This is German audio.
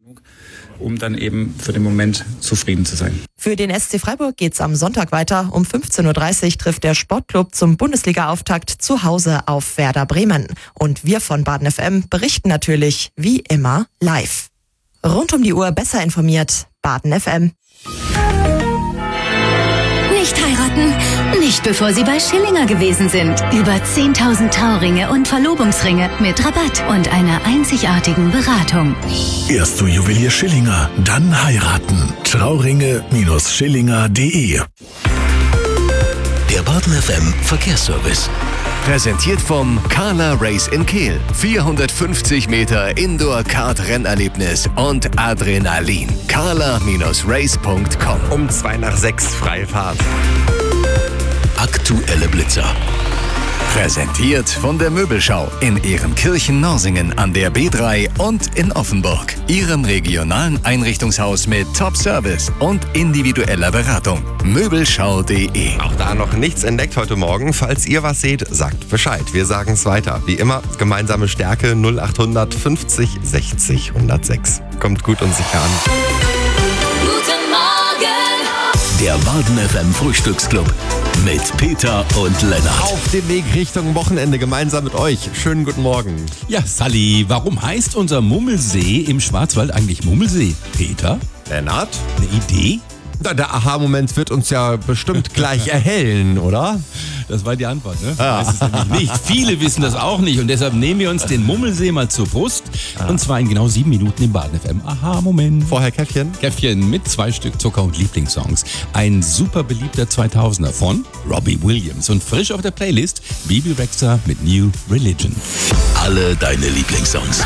um dann eben für den Moment zufrieden zu sein. Für den SC Freiburg geht's am Sonntag weiter. Um 15.30 Uhr trifft der Sportclub zum Bundesliga-Auftakt zu Hause auf Werder Bremen. Und wir von Baden FM berichten natürlich wie immer live. Rund um die Uhr besser informiert, Baden FM. Nicht heiraten, nicht bevor Sie bei Schillinger gewesen sind. Über 10.000 Trauringe und Verlobungsringe mit Rabatt und einer einzigartigen Beratung. Erst zu Juwelier Schillinger, dann heiraten. Trauringe-Schillinger.de. Der Baden FM Verkehrsservice. Präsentiert vom Carla Race in Kehl. 450 Meter Indoor-Kart-Rennerlebnis und Adrenalin. carla-race.com. Um 5:02 freie Fahrt. Aktuelle Blitzer. Präsentiert von der Möbelschau in Ehrenkirchen-Norsingen an der B3 und in Offenburg. Ihrem regionalen Einrichtungshaus mit Top-Service und individueller Beratung. Möbelschau.de. Auch da noch nichts entdeckt heute Morgen. Falls ihr was seht, sagt Bescheid. Wir sagen es weiter. Wie immer, gemeinsame Stärke 0800 50 60 106. Kommt gut und sicher an. Guten Morgen! Der Baden FM Frühstücksclub mit Peter und Lennart. Auf dem Weg Richtung Wochenende gemeinsam mit euch. Schönen guten Morgen. Ja, Sally, warum heißt unser Mummelsee im Schwarzwald eigentlich Mummelsee? Peter? Lennart? Eine Idee? Der Aha-Moment wird uns ja bestimmt gleich erhellen, oder? Das war die Antwort, ne? Ja. Weiß es nämlich nicht. Viele wissen das auch nicht und deshalb nehmen wir uns den Mummelsee mal zur Brust. Und zwar in genau 7 Minuten im Baden FM. Aha-Moment. Vorher Käffchen. Käffchen mit 2 Stück Zucker und Lieblingssongs. Ein super beliebter 2000er von Robbie Williams. Und frisch auf der Playlist Bibi Rexha mit New Religion. Alle deine Lieblingssongs.